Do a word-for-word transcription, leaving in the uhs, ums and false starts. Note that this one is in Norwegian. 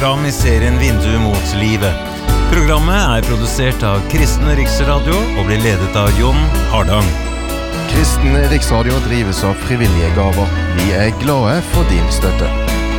Program i serien Vindu mot livet. Programmet er produsert av Kristen Riksradio og blir ledet av Jon Hardang. Kristen Riksradio drives av frivillige gaver. Vi er glade for din støtte.